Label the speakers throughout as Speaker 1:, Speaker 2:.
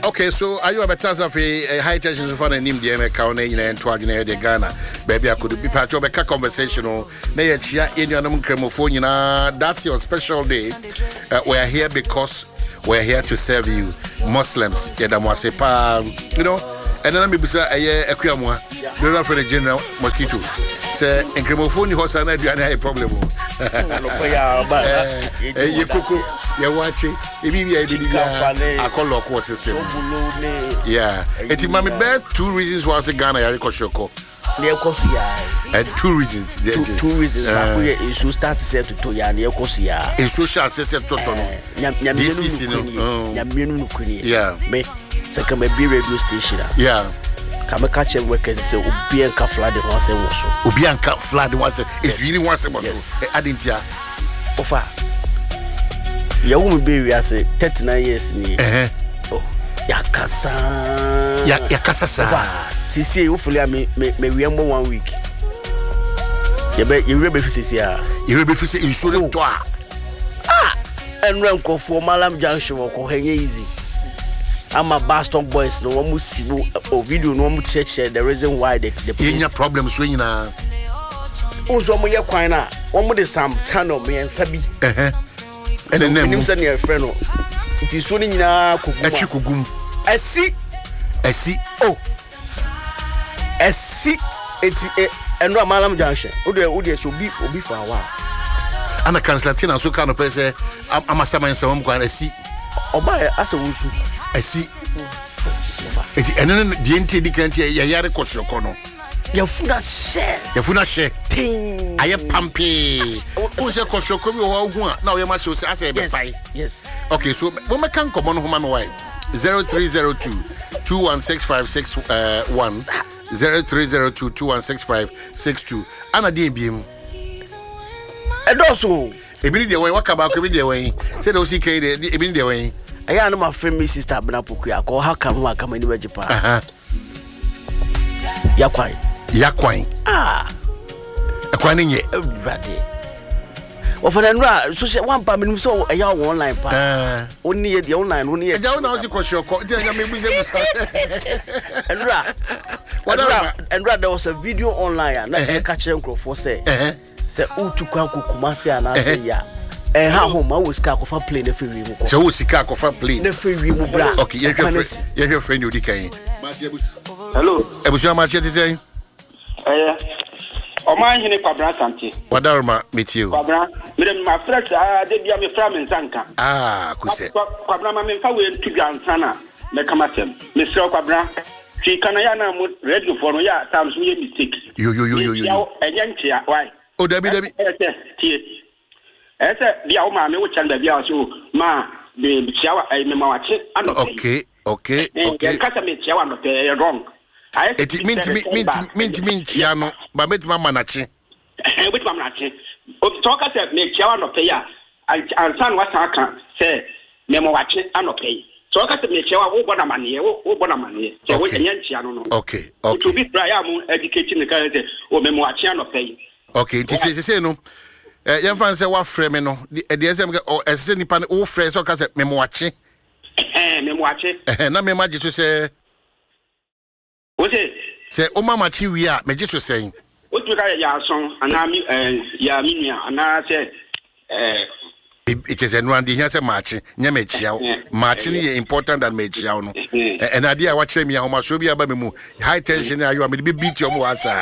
Speaker 1: Okay, so are you a better of a high tension so far and name the county and Twagina de Ghana? Baby, I could be part of a conversational. Nay, in your cremophone, that's your special day. We are here because we're here to serve you, Muslims. You know, and then I'm a Quiamwa, the for the general mosquito. Say, and cremophone, horse, and I have a problem. You cook. You're watching. I call local system. Yeah. It's my best 2 reasons why I say Ghana Yariko Shoko. And 2 reasons.
Speaker 2: 2 reasons. You should start to say to Toya Neocosia.
Speaker 1: In social system, this is yeah.
Speaker 2: Me, second, maybe radio station.
Speaker 1: Yeah.
Speaker 2: Come catch a worker and say, Ubianca flood once a was.
Speaker 1: Ubianca flood once. It's really once a was. I didn't hear.
Speaker 2: Offer. You won't be as 39 years. Oh, Yakasa.
Speaker 1: Yakasa.
Speaker 2: See, hopefully, I may remember 1 week. You bet you remember Cissia. You remember Cissia, you shouldn't do. And run for Malam Junction or easy. I'm a Boston boys, no one will see or video, no one will check the reason why the
Speaker 1: problems swinging now.
Speaker 2: Also, my quina, one with the Sam Tano, me and Sabi. And then name send your friend. It is running now. I see. Oh, I see. It's and Malam Junction. Udia should be for a while.
Speaker 1: And a Constantine, so kind of person. I'm a Saman, some kind of see.
Speaker 2: Or buy as a wusu.
Speaker 1: I see. It's and then the entity can't hear Yariko Shokono.
Speaker 2: Your food share.
Speaker 1: Your food share. I am pumpy. Who's a Koshoko? Now you must say,
Speaker 2: yes.
Speaker 1: Okay, so when I can come on home, why 0302 216561 0302 216562 Anna DBM.
Speaker 2: And also,
Speaker 1: immediately way, what about immediately way? Said OCK, immediately way.
Speaker 2: I know my friend, Mrs. Tabernacle. Or how come I come anywhere Japan?
Speaker 1: Yakwine. Aquaning ye.
Speaker 2: Ready. Or for the so one payment so a young online pa. Only the online, only a young house across your court. And there was a video online and I catch uncle for say, Utukanku Kumasi and I say, yeah. And how home I was cack of a plane the free.
Speaker 1: So who's the cack of a plane?
Speaker 2: The free.
Speaker 1: Okay, your friend, you decay.
Speaker 3: Hello.
Speaker 1: I was your match to say.
Speaker 3: O man hine kwabra santi.
Speaker 1: Wadarma meet you.
Speaker 3: Kwabra, me my friend dey bia me fra me nsanka.
Speaker 1: Kuse.
Speaker 3: Kwabra ma me fa we ntu ansana me kamasem. Me sra kwabra. Fi kana ya na mo radio for no ya tam so ye mistake.
Speaker 1: Yo.
Speaker 3: Enye ntia why?
Speaker 1: O dabi.
Speaker 3: Tie. Ese bia o ma me wo chanda bia so ma be chiawa me ma wache ano. Okay. Kasa me chiawa no pe wrong.
Speaker 1: It mean chiano, but met mamma nachi.
Speaker 3: With mamma nachi. Talk as a make chiawa no pay, and son was I can say, Memo watching and no pay. Talk as a make chiawa, oh, what a money, so we can chiano. Okay. To be Brian educating the character, or Memo watching no pay.
Speaker 1: Okay, this is say no. Young fans say what frame no, the SM or as any pan all friends or case Memo watching.
Speaker 3: Memo watching.
Speaker 1: Now me imagine to say.
Speaker 3: What is
Speaker 1: say, oh, Mamma, we are, me just saying.
Speaker 3: What do I ya song and Yaminia and I said,
Speaker 1: it is a one the answer marching, Yamechia, marching is important than Mechiano. And idea watching me, how much will be about me, high tension, you want me to beat your wasa.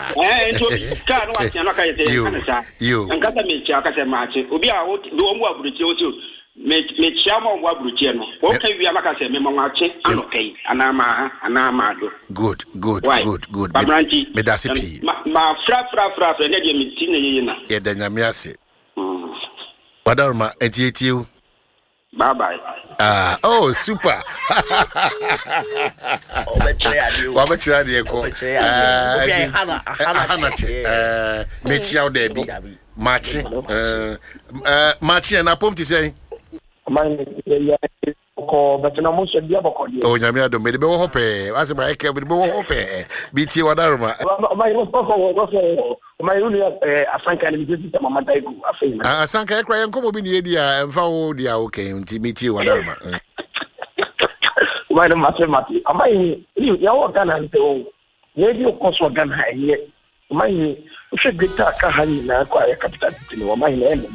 Speaker 1: You and got a Mecha marching, Ubia, do more with you. Me chama wa brutia no. Okay, we amaka say me mawache anokai anama do. Good. Me da se pi. Ma fra na dia me ti na ye na. Ye da nyame ase. Padarma entieti.
Speaker 3: Bye.
Speaker 1: Oh, super. Obechia de ko. Hana. Me chia o debi. Machi na pom ti say. But no most of the oh, Yamia, don't be the hope. As a break, every hope. BT Wadarma. My only a Sanka and visit Mamataku. I Sanka cry and come up in the idea and found the okay, BT Wadarma.
Speaker 4: why the mathematics? Am I you Ghana and the radio cost for Ghana here? My should get a car in a capital or my name.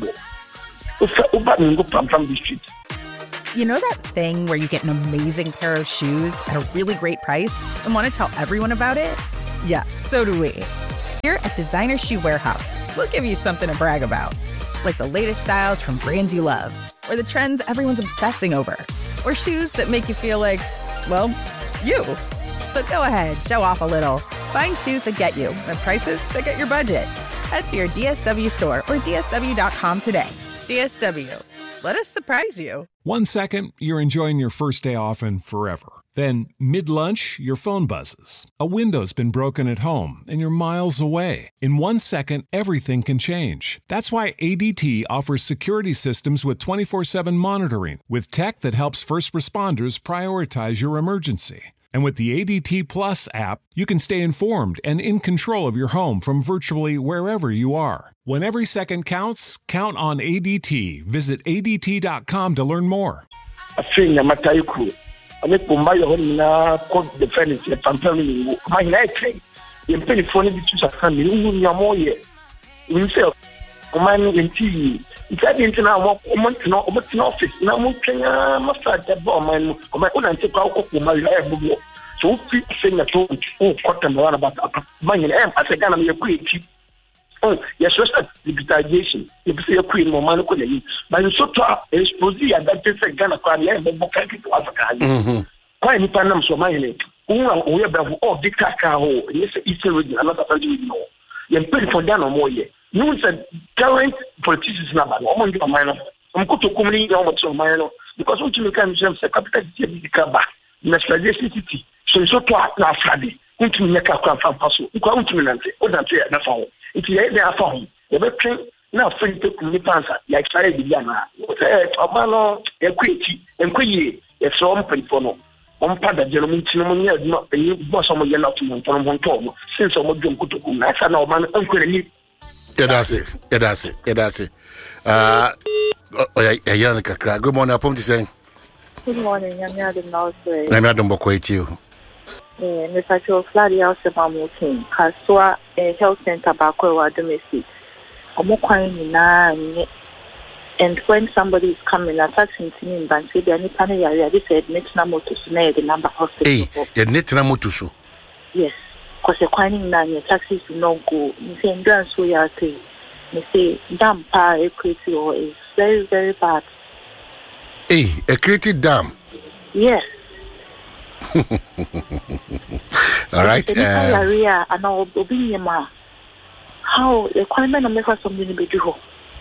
Speaker 4: From the street.
Speaker 5: You know that thing where you get an amazing pair of shoes at a really great price and want to tell everyone about it? Yeah, so do we. Here at Designer Shoe Warehouse, we'll give you something to brag about. Like the latest styles from brands you love, or the trends everyone's obsessing over, or shoes that make you feel like, well, you. So go ahead, show off a little. Find shoes that get you at prices that get your budget. Head to your DSW store or DSW.com today. DSW. Let us surprise you.
Speaker 6: 1 second, you're enjoying your first day off and forever. Then, mid-lunch, your phone buzzes. A window's been broken at home and you're miles away. In 1 second, everything can change. That's why ADT offers security systems with 24/7 monitoring, with tech that helps first responders prioritize your emergency. And with the ADT Plus app, you can stay informed and in control of your home from virtually wherever you are. When every second counts, count on ADT. Visit ADT.com to learn more.
Speaker 4: I'm Pumba, the furniture, Pampelin, my night. In penny for the two of family, more yet. We sell money in tea. If I didn't know what to know about an office, now moving a massage that bomb, my own and take out of my hair. So, people saying at all, cotton run about money, and I said, I'm a great cheap. Oh, yes, just digitization. If you see a queen, more money, but you so to expose that this is Ghana, but to Africa. Why any panam so my name? We have all the cacao, yes, Eastern region, another country, no. You pay for Ghana more yet. You said current politicians number, one of minor. I'm going to communicate how much of minor because what you can say, capital back, nationalization city. So it's so to our Friday. Into make a crowd from Paso, you come to me and say, oh, that's it, that's all. It's the other phone. The veteran now free to me answer, like Sarah Diana. Obama, equity, and quay, if so open for no. On part of German Chinomonia, not the boss of your not from one tom, since I'm going to go to Nasa, no man, uncle.
Speaker 1: Yeah, that's it. Yeah, that's it. Yeah, that's it. Good morning, I'm saying.
Speaker 7: Good morning, I'm not in Norway.
Speaker 1: I'm not going to you.
Speaker 7: Mr. Joe Fladia Semamutin, Kasua, a health center back where domestic. And when somebody is coming, attaching to me, and say, any panel area, they said, Netnamotus, the number hospital.
Speaker 1: Hey, you're Netnamotus.
Speaker 7: Yes, because you're quitting now, your taxis do not go. You say, and dance so you are saying, you say, damn, equity or is very, very bad.
Speaker 1: Hey, a created dam.
Speaker 7: Yes.
Speaker 1: All right.
Speaker 7: Area and our Bobinima. How the equipment of make us something to do.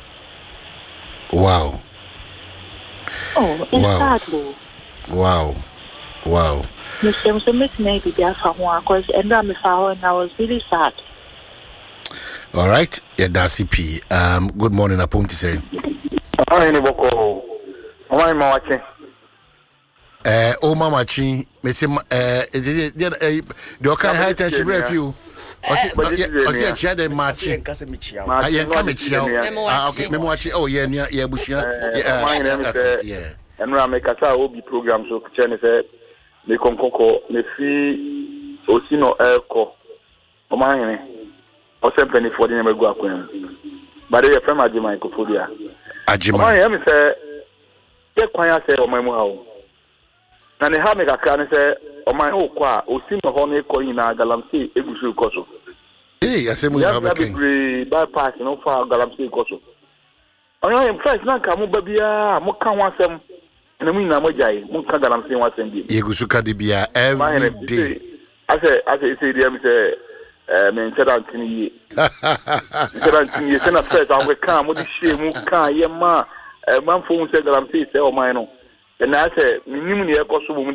Speaker 1: Wow.
Speaker 7: Oh, it's sad though.
Speaker 1: Wow. Wow.
Speaker 7: Mr. Smith maybe there for one because and I was really sad.
Speaker 1: All right. Yeah, that's P. Good morning, Apom to say.
Speaker 8: Hi, Niboko. Why am I watching?
Speaker 1: Oh, Mama Chi, Miss the okay high tension review. I said, she had a match. I am coming to okay, Memoachi. Oh, yeah, Bushia. Yeah,
Speaker 8: and Ramekasa will be programs so China said, the Concoco, the free Osino Elco, or mine, or something for the name of Guaquin. But they are from Ajima Copodia. Ajima, I am say, get quiet, say, or my mouth. And the Hamika can say, "Oh my oh, qua, or sim of honey coin Galamsey, Egusu Coso."
Speaker 1: Hey, I say we have a
Speaker 8: bypass, no far Galamsey Coso. I am first not come Babia, Mokan wants them, and I mean, I'm a jay, Moka Galamsey wants them.
Speaker 1: Egusuka Dibia every day.
Speaker 8: I say, men said Anthony, you send a first, I will come with the shame, Muka, Yama, a man phone said Galamsey, say, oh, my no. And I said, minimum year cost of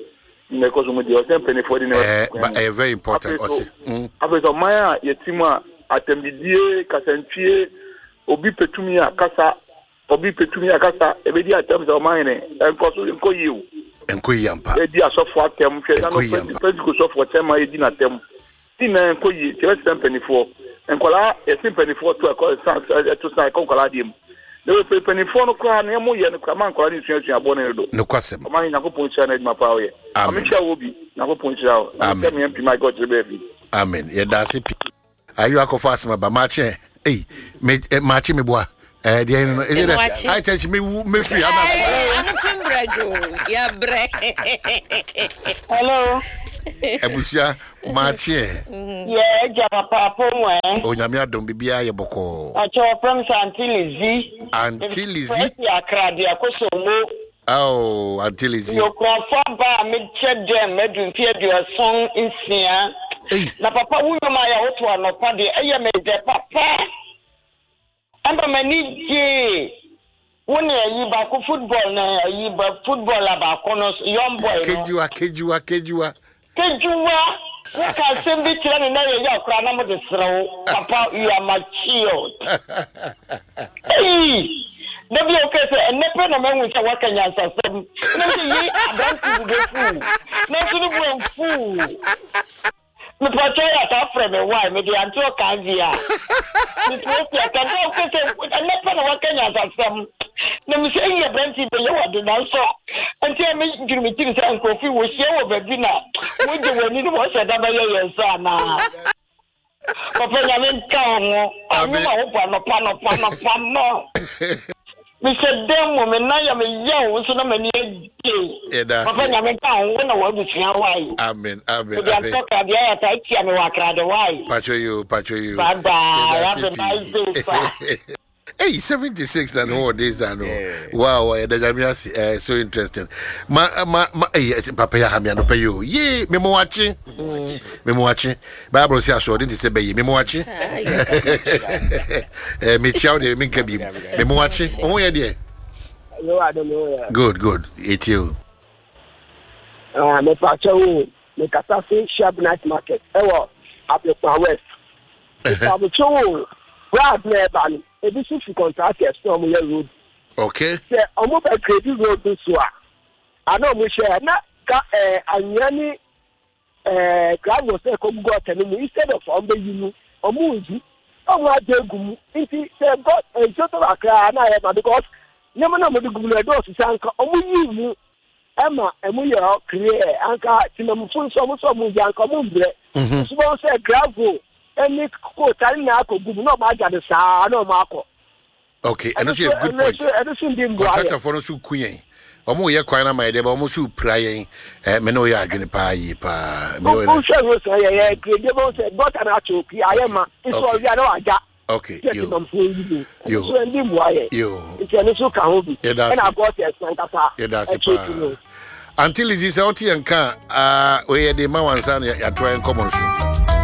Speaker 1: but very important.
Speaker 8: After Maya, Yetima, Atembidie, Casantie, Obi Petumia, Casa, every attempts of mine, and possibly you.
Speaker 1: And Kuyampa,
Speaker 8: a software term, Physical software term, I did not them. Dinner and Koyi, just symphony for, and Kola, a symphony for to a to Psycho Caladium. ne we penifo no kwa na mo ye no kwa man kwa ni suasu abo ne do
Speaker 1: no kwasem
Speaker 8: o man Yakobon chia na edma pa o ye amechia wo bi Yakobon chia o amen me mpi my God baby
Speaker 1: amen ye da se pi ayu akofa asema ba ma che ma che me boa dia no is it I tell me free
Speaker 9: I'm from Brazil ya bre
Speaker 7: Hello.
Speaker 1: Ebusia ma che
Speaker 7: Yeah, jama papa mo
Speaker 1: o nyame adom bibia ye boko
Speaker 7: acho from
Speaker 1: Auntie Lizzie
Speaker 7: Accra dia kosomo
Speaker 1: oh Auntie Lizzie
Speaker 7: yo kwa ba me che dem medun pie dia son nsia na papa wuyo ma ya woto anopa de eye me de papa amba mani je woni ayi ba ko football na ayi ba football aba ko no young boy no
Speaker 1: kejuwa
Speaker 7: waka sembi tira ni na ye akura na mo de srew papa you are mature Debi okay say enepe na menwu cha waka nyansa sem na say yi abanti be fu na so no bu fu me pacho ya ta frame why me dey anto kan via me post ya kan do okay say enepe na waka nyansa sem na me say yi abanti be ye wade na so anti me ngiri me tiri say ankofi wo hie wo baby na wo je woni no wo say da ba ye yensa na papa ya me kan wo ani ma wo pa no Mr. Demo, me na ya me young, so na me ni papa na me kan wo na wa busia wai.
Speaker 1: Amen.
Speaker 7: We are talking dia ta tia me wa kra de wai.
Speaker 1: Pacho you.
Speaker 7: Bye bye. Have a nice day.
Speaker 1: Hey, 76 and all days I know. Wow, so interesting. Papa ya hamia no pay you. Ye, me mo watching. Bible says so didn't say be me mo watching. Me chow de me kebi. Me mo watching. Oh yeah there.
Speaker 4: No, I don't know.
Speaker 1: Good. It you.
Speaker 4: Me pacho me katafi sharp night market. Ewo, Abiopa West. Pacho Brad Neban. Ebi si contractors from your road.
Speaker 1: Okay.
Speaker 4: Say omo be credit road so a. Ana mo share na ka anyani grad was say come go tell me instead of ombe yinu omo uzi omo adegum nti say God total akra na ya because nyama na mo de gum na do so sanka omo yimu ema emu ya clear anka tinamfun so mo yanka mo bre. So say gravel any quote na akogum no ma jade saa no ma akọ.
Speaker 1: Okay, and that's a good point. Contractor for no su kuyen. Omo ye kwan na my dey ba omo su prayen me no ya adwene pa yi pa. Me
Speaker 4: o sure so ye grade bo say but na choki ayema so ya no aja.
Speaker 1: Okay,
Speaker 4: yo. So ndi mwaye.
Speaker 1: Yo.
Speaker 4: It's any so kan obi. And I got yes man kasa.
Speaker 1: Yeah, that's it. Until is this out here nka we dey ma wansa ya try en common so.